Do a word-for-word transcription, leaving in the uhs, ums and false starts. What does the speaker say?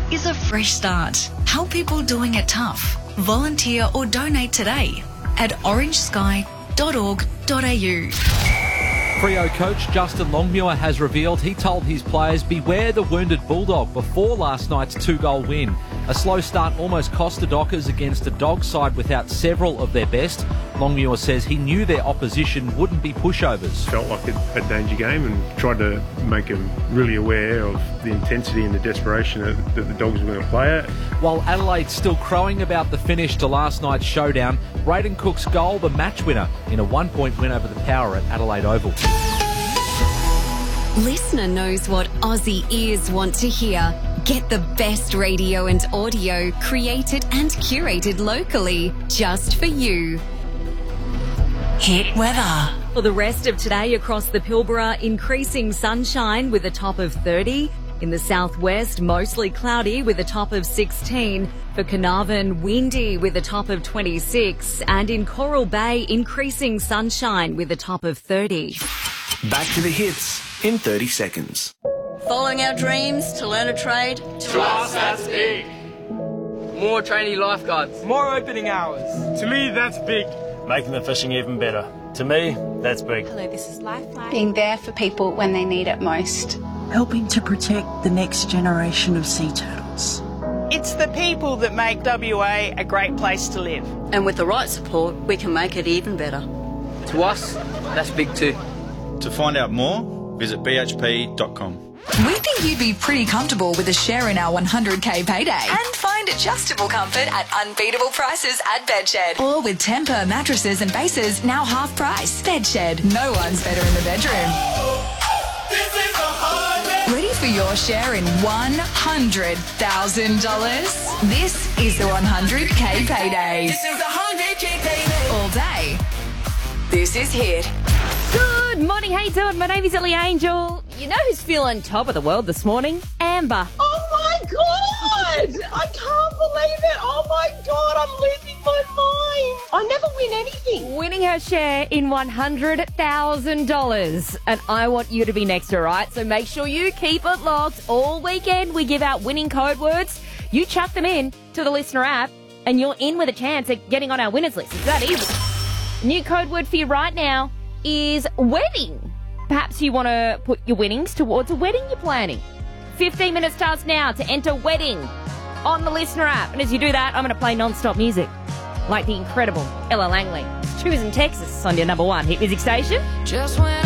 is a fresh start. Help people doing it tough. Volunteer or donate today at orange sky dot org dot a u. Freo coach Justin Longmuir has revealed he told his players beware the wounded Bulldog before last night's two-goal win. A slow start almost cost the Dockers against a dog side without several of their best. Longmuir says he knew their opposition wouldn't be pushovers. Felt like a, a danger game and tried to make them really aware of the intensity and the desperation that, that the Dogs were going to play at. While Adelaide's still crowing about the finish to last night's showdown, Braden Cook's goal the match winner in a one-point win over the Power at Adelaide Oval. Listener knows what Aussie ears want to hear. Get the best radio and audio created and curated locally just for you. Hit weather. For the rest of today across the Pilbara, increasing sunshine with a top of thirty. In the southwest, mostly cloudy with a top of sixteen. For Carnarvon, windy with a top of twenty-six. And in Coral Bay, increasing sunshine with a top of thirty. Back to the hits in thirty seconds. Following our dreams to learn a trade. To us, that's big. More trainee lifeguards. More opening hours. To me, that's big. Making the fishing even better. To me, that's big. Hello, this is Lifeline. Being there for people when they need it most. Helping to protect the next generation of sea turtles. It's the people that make W A a great place to live. And with the right support, we can make it even better. To us, that's big too. To find out more, visit b h p dot com. We think you'd be pretty comfortable with a share in our one hundred K payday and find adjustable comfort at unbeatable prices at Bedshed. Or with Tempur mattresses and bases now half price. Bedshed, no one's better in the bedroom. Ready for your share in one hundred thousand dollars? This is the one hundred K payday. This is the one hundred K payday. All day. This is Hit. Good morning, how you doing? My name is Ellie Angel. You know who's feeling top of the world this morning? Amber. Oh my God! I can't believe it! Oh my God, I'm losing my mind! I never win anything. Winning her share in one hundred thousand dollars. And I want you to be next to her, right? So make sure you keep it locked. All weekend we give out winning code words. You chuck them in to the Listener app and you're in with a chance at getting on our winners list. It's that easy. New code word for you right now is wedding. Perhaps you want to put your winnings towards a wedding you're planning. fifteen minutes starts now to enter wedding on the Listener app. And as you do that, I'm going to play non-stop music like the incredible Ella Langley. Choosing Texas on your number one hit music station. Just when